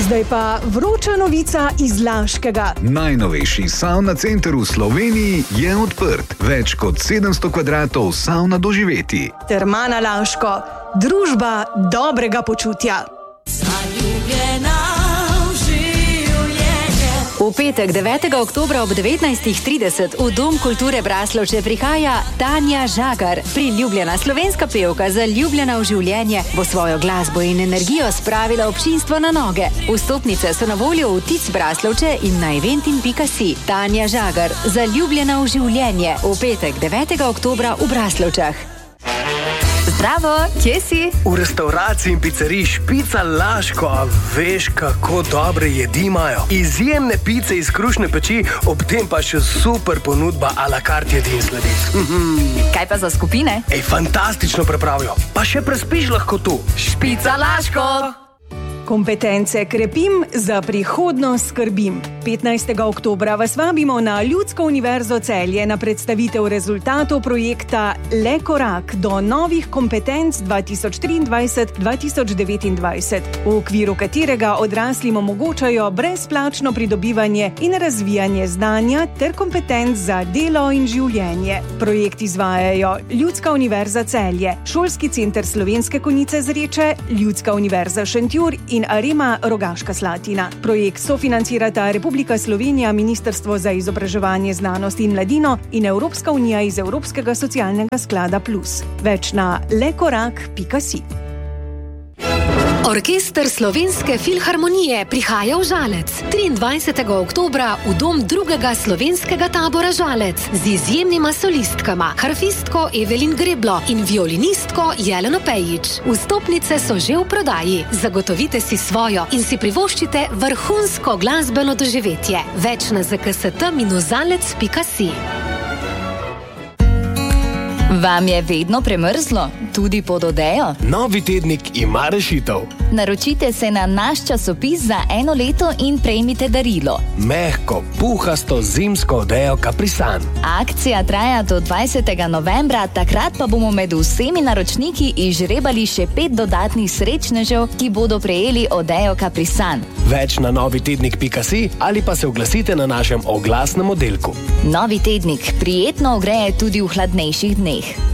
Zdaj pa vroča novica iz Laškega. Najnovejši savna center v Sloveniji je odprt. Več kot 700 kvadratov savna doživeti. Termana Laško, družba dobrega počutja. V petek 9. oktobra ob 19.30 v Dom kulture Braslovče prihaja Tanja Žagar. Priljubljena slovenska pevka, zaljubljena v življenje, bo svojo glasbo in energijo spravila občinstvo na noge. Vstopnice so na voljo v Tic Braslovče in na eventin.si. Tanja Žagar, zaljubljena v življenje, v petek 9. oktobra v Braslovčah. Zdravo, kje si? V restauraciji in pizzeriji Špica Laško, a veš, kako dobre jedi imajo. Izjemne pice iz krušne peči, ob tem pa še super ponudba a la carte jedi in sladic. Kaj pa za skupine? Fantastično pripravijo, pa še prespiš lahko tu. Špica Laško! Kompetence krepim, za prihodnost skrbim. 15. oktobra vas vabimo na Ljudsko univerzo Celje na predstavitev rezultatov projekta Le korak do novih kompetenc 2023-2029, v okviru katerega odraslim omogočajo brezplačno pridobivanje in razvijanje znanja ter kompetenc za delo in življenje. Projekt izvajajo Ljudska univerza Celje, Šolski center Slovenske Konjice Zreče, Ljudska univerza Šentjur in Arema Rogaška Slatina. Projekt sofinancirata Republika Slovenija, Ministrstvo za izobraževanje, znanost in mladino in Evropska unija iz Evropskega socialnega sklada Plus. Več na lekorak.si. Orkester Slovenske filharmonije prihaja v Žalec 23. oktobra v dom drugega slovenskega tabora Žalec z izjemnima solistkama, harfistko Evelin Greblo in violinistko Jeleno Pejič. Vstopnice so že v prodaji. Zagotovite si svojo in si privoščite vrhunsko glasbeno doživetje. Več na zkst-zalec.si. Vam je vedno premrzlo? Tudi pod odejo? Novi tednik ima rešitev. Naročite se na naš časopis za 1 leto in prejmite darilo. Mehko, puhasto zimsko odejo Caprisan. Akcija traja do 20. novembra, takrat pa bomo med vsemi naročniki izžrebali še 5 dodatnih srečnežev, ki bodo prejeli odejo Caprisan. Več na novitednik.si ali pa se oglasite na našem oglasnem oddelku. Novi tednik prijetno ogreje tudi v hladnejših dneh.